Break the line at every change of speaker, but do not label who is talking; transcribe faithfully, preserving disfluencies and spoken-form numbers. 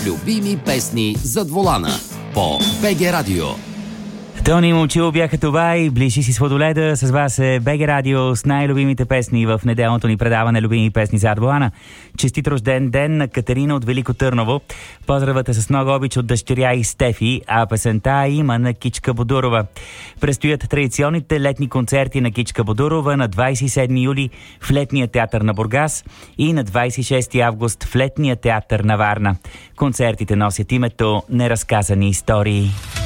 Любими песни зад волана по БГ Радио.
Тони и Момчил бяха това и ближи си Сладоледа. С вас е БГ Радио с най-любимите песни в неделното ни предаване Любими песни зад волана. Честит рожден ден на Катерина от Велико Търново. Поздравът е с много обич от дъщеря и Стефи, а песента има на Кичка Бодурова. Предстоят традиционните летни концерти на Кичка Бодурова на двадесет и седми юли в Летния театър на Бургас и на двадесет и шести август в Летния театър на Варна. Концертите носят името Неразказани истории.